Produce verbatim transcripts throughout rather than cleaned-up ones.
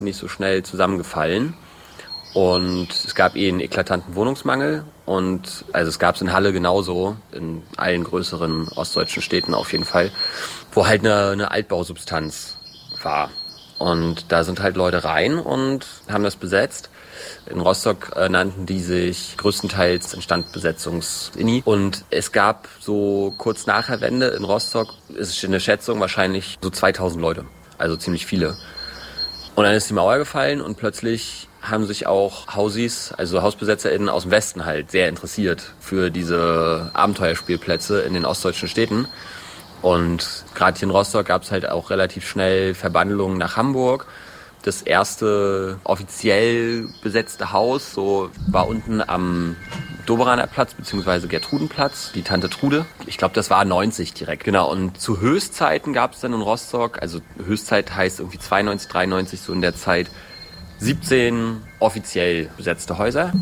nicht so schnell zusammengefallen. Und es gab eh einen eklatanten Wohnungsmangel. Und also es gab es in Halle genauso, in allen größeren ostdeutschen Städten auf jeden Fall, wo halt eine, eine Altbausubstanz war. Und da sind halt Leute rein und haben das besetzt. In Rostock äh, nannten die sich größtenteils Instandbesetzungs-Inni. Und es gab so kurz nach der Wende in Rostock, ist eine Schätzung, wahrscheinlich so zweitausend Leute. Also ziemlich viele. Und dann ist die Mauer gefallen und plötzlich haben sich auch Hausis, also HausbesetzerInnen aus dem Westen halt sehr interessiert für diese Abenteuerspielplätze in den ostdeutschen Städten. Und gerade hier in Rostock gab es halt auch relativ schnell Verbandelungen nach Hamburg. Das erste offiziell besetzte Haus so war unten am Doberaner Platz bzw. Gertrudenplatz, die Tante Trude. Ich glaube, das war neunzig direkt. Genau, und zu Höchstzeiten gab es dann in Rostock, also Höchstzeit heißt irgendwie zweiundneunzig, dreiundneunzig, so in der Zeit, siebzehn offiziell besetzte Häuser.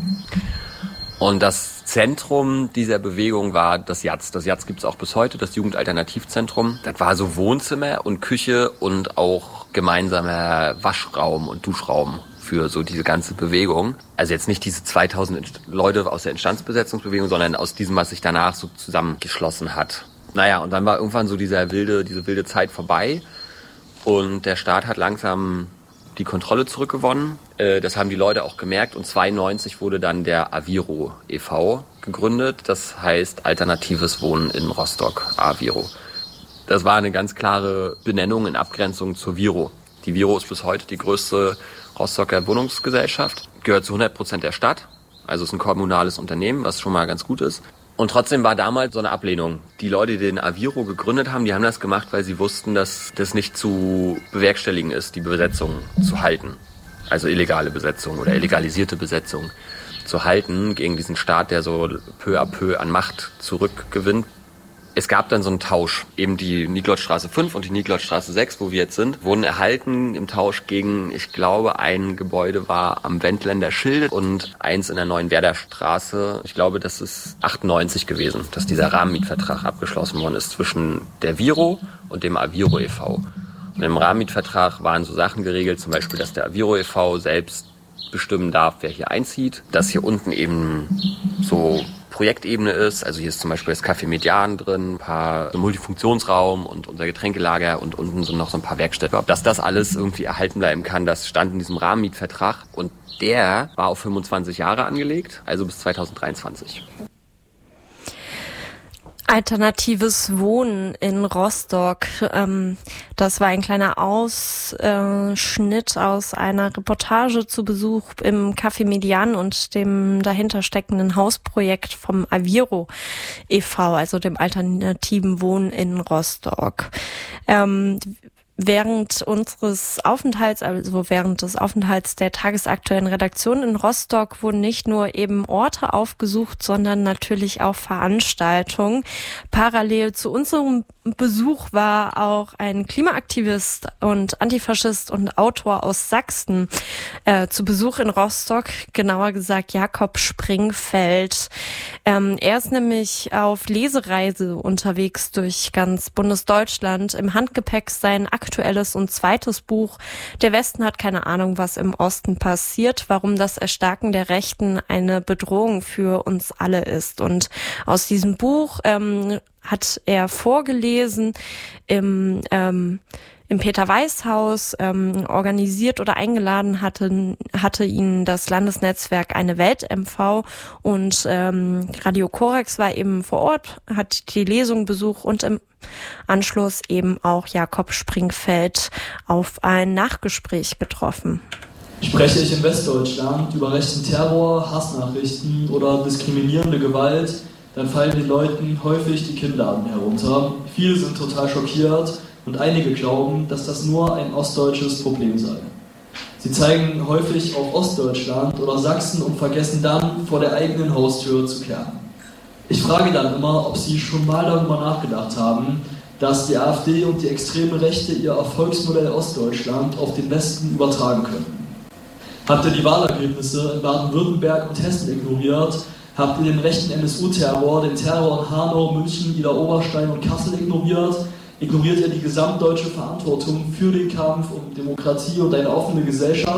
Und das Zentrum dieser Bewegung war das Jatz. Das Jatz gibt es auch bis heute, das Jugendalternativzentrum. Das war so Wohnzimmer und Küche und auch gemeinsamer Waschraum und Duschraum für so diese ganze Bewegung. Also jetzt nicht diese zweitausend Leute aus der Instandsbesetzungsbewegung, sondern aus diesem, was sich danach so zusammengeschlossen hat. Naja, und dann war irgendwann so dieser wilde, diese wilde Zeit vorbei und der Staat hat langsam die Kontrolle zurückgewonnen. Das haben die Leute auch gemerkt und zweiundneunzig wurde dann der Aviro e V gegründet. Das heißt Alternatives Wohnen in Rostock, Aviro. Das war eine ganz klare Benennung in Abgrenzung zur Viro. Die Viro ist bis heute die größte Rostocker Wohnungsgesellschaft, gehört zu hundert Prozent der Stadt, also ist ein kommunales Unternehmen, was schon mal ganz gut ist. Und trotzdem war damals so eine Ablehnung. Die Leute, die den Aviro gegründet haben, die haben das gemacht, weil sie wussten, dass das nicht zu bewerkstelligen ist, die Besetzung zu halten. Also illegale Besetzung oder illegalisierte Besetzung zu halten gegen diesen Staat, der so peu à peu an Macht zurückgewinnt. Es gab dann so einen Tausch. Eben die Nikolausstraße fünf und die Nikolausstraße sechs, wo wir jetzt sind, wurden erhalten im Tausch gegen, ich glaube, ein Gebäude war am Wendländer Schild und eins in der Neuenwerder Straße. Ich glaube, das ist achtundneunzig gewesen, dass dieser Rahmenmietvertrag abgeschlossen worden ist zwischen der Viro und dem Aviro e V. Und im Rahmenmietvertrag waren so Sachen geregelt, zum Beispiel, dass der Aviro e V selbst bestimmen darf, wer hier einzieht, dass hier unten eben so Projektebene ist. Also hier ist zum Beispiel das Café Median drin, ein paar so Multifunktionsraum und unser Getränkelager und unten sind noch so ein paar Werkstätten. Dass das alles irgendwie erhalten bleiben kann, das stand in diesem Rahmenmietvertrag und der war auf fünfundzwanzig Jahre angelegt, also bis zweitausenddreiundzwanzig. Alternatives Wohnen in Rostock. Ähm, das war ein kleiner Ausschnitt aus einer Reportage zu Besuch im Café Median und dem dahinter steckenden Hausprojekt vom Aviro e V, also dem alternativen Wohnen in Rostock. Ähm, Während unseres Aufenthalts, also während des Aufenthalts der tagesaktuellen Redaktion in Rostock, wurden nicht nur eben Orte aufgesucht, sondern natürlich auch Veranstaltungen. Parallel zu unserem Besuch war auch ein Klimaaktivist und Antifaschist und Autor aus Sachsen äh, zu Besuch in Rostock, genauer gesagt Jakob Springfeld. Ähm, er ist nämlich auf Lesereise unterwegs durch ganz Bundesdeutschland. Im Handgepäck sein aktuelles und zweites Buch Der Westen hat keine Ahnung, was im Osten passiert, warum das Erstarken der Rechten eine Bedrohung für uns alle ist. Und aus diesem Buch ähm, hat er vorgelesen im ähm, im Peter-Weiß-Haus, ähm, organisiert oder eingeladen hatte, hatte ihn das Landesnetzwerk Eine Welt M V und ähm, Radio Korax war eben vor Ort, hat die Lesung besucht und im Anschluss eben auch Jakob Springfeld auf ein Nachgespräch getroffen. Spreche ich in Westdeutschland über rechten Terror, Hassnachrichten oder diskriminierende Gewalt, dann fallen den Leuten häufig die Kinnladen herunter. Viele sind total schockiert und einige glauben, dass das nur ein ostdeutsches Problem sei. Sie zeigen häufig auf Ostdeutschland oder Sachsen und vergessen dann, vor der eigenen Haustür zu kehren. Ich frage dann immer, ob sie schon mal darüber nachgedacht haben, dass die AfD und die extreme Rechte ihr Erfolgsmodell Ostdeutschland auf den Westen übertragen könnten. Habt ihr die Wahlergebnisse in Baden-Württemberg und Hessen ignoriert? Habt ihr den rechten N S U-Terror, den Terror in Hanau, München, Idar-Oberstein und Kassel ignoriert? Ignoriert ihr die gesamtdeutsche Verantwortung für den Kampf um Demokratie und eine offene Gesellschaft?